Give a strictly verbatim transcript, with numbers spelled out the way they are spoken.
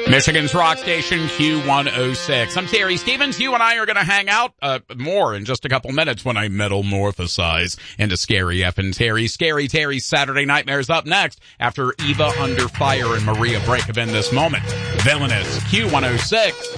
Michigan's rock station, Q one oh six. I'm Terry Stevens. You and I are going to hang out uh, more in just a couple minutes when I metamorphosize into Scary F and Terry. Scary Terry's Saturday Nightmares up next after Eva Under Fire and Maria Breakoven this moment. Villainous, Q one oh six.